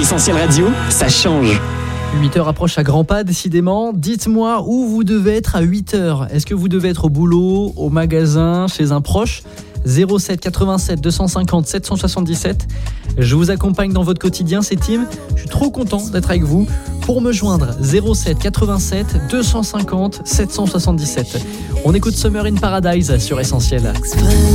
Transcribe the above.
Essentiel Radio, ça change. 8h approche à grands pas, décidément. Dites-moi où vous devez être à 8h. Est-ce que vous devez être au boulot, au magasin, chez un proche ? 07 87 250 777. Je vous accompagne dans votre quotidien, c'est Tim. Je suis trop content d'être avec vous. Pour me joindre, 07 87 250 777. On écoute Summer in Paradise sur Essentiel.